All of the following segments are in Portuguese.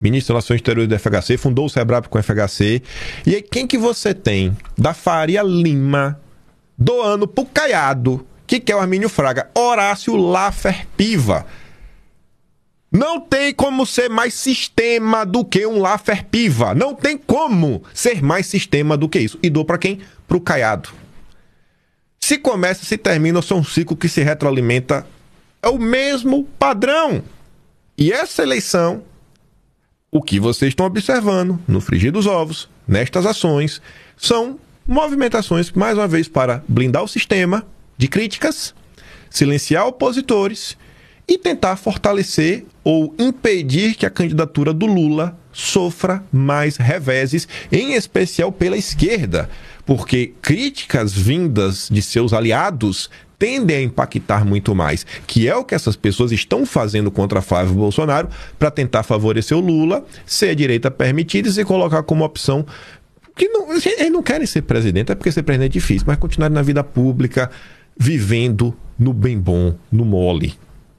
ministro das Relações Exteriores do FHC, fundou o SEBRAP com o FHC. E aí, quem que você tem da Faria Lima doando pro Caiado, que é o Armínio Fraga? Horácio Laffer Piva. Não tem como ser mais sistema do que um Laffer Piva. Não tem como ser mais sistema do que isso. E dou pra quem? Pro Caiado. Se começa, se termina, eu sou um ciclo que se retroalimenta. É o mesmo padrão. E essa eleição, o que vocês estão observando no frigir dos ovos, nestas ações, são movimentações, mais uma vez, para blindar o sistema de críticas, silenciar opositores e tentar fortalecer ou impedir que a candidatura do Lula sofra mais reveses, em especial pela esquerda, porque críticas vindas de seus aliados tendem a impactar muito mais, que é o que essas pessoas estão fazendo contra Flávio Bolsonaro para tentar favorecer o Lula, ser a direita permitida e se colocar como opção que não, eles não querem ser presidente, é porque ser presidente é difícil, mas continuar na vida pública, vivendo no bem bom, no mole.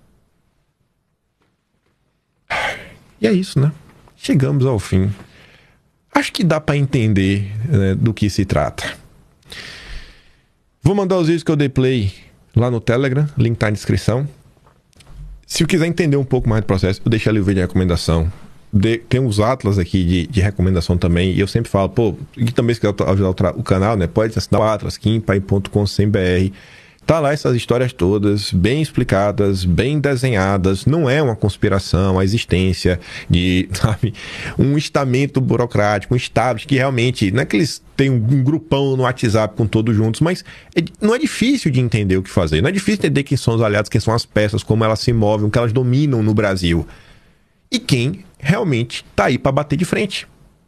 E é isso, né? Chegamos ao fim. Acho que dá para entender, né, do que se trata. Vou mandar os vídeos que eu dei play lá no Telegram, link tá na descrição. Se quiser entender um pouco mais do processo, eu deixo ali o vídeo de recomendação. Tem uns atlas aqui de recomendação também, e eu sempre falo, pô, e também se quiser ajudar o canal, né, pode assinar o atlas, kimpai.com.br. Tá lá essas histórias todas, bem explicadas, bem desenhadas. Não é uma conspiração, a existência de, sabe, um estamento burocrático, um estado que realmente, não é que eles têm um grupão no WhatsApp com todos juntos, mas não é difícil de entender o que fazer. Não é difícil entender quem são os aliados, quem são as peças, como elas se movem, o que elas dominam no Brasil. E quem realmente tá aí para bater de frente.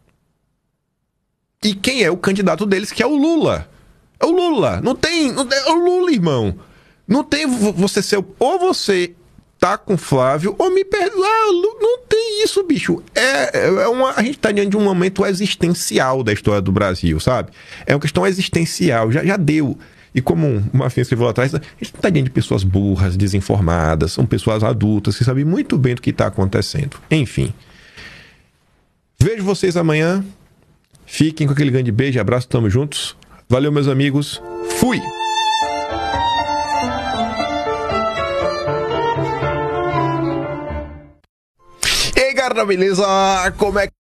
E quem é o candidato deles, que é o Lula. É o Lula. Não tem, é o Lula, irmão. Não tem você ser... Ou você tá com Flávio, ou me perdoa. Não tem isso, bicho. A gente tá diante de um momento existencial da história do Brasil, sabe? É uma questão existencial. Já deu. E como uma vez que eu vou atrás, a gente não tá diante de pessoas burras, desinformadas. São pessoas adultas que sabem muito bem do que tá acontecendo. Enfim. Vejo vocês amanhã. Fiquem com aquele grande beijo e abraço. Tamo juntos. Valeu, meus amigos. Fui! E aí, galera, beleza? Como é que...